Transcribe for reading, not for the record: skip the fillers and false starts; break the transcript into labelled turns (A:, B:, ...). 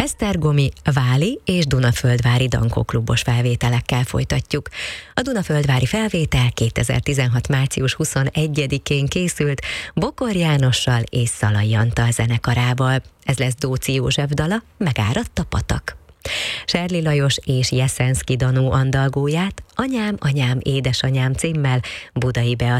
A: esztergomi, váli és dunaföldvári dankóklubos felvételekkel folytatjuk. A dunaföldvári felvétel 2016. március 21-én készült Bokor Jánossal és Szalai Antal zenekarával. Ez lesz Dóczy József dala, Megáradt a patak. Serli Lajos és Jeszenszky Danó andalgóját Anyám, anyám, édesanyám címmel Budai Beat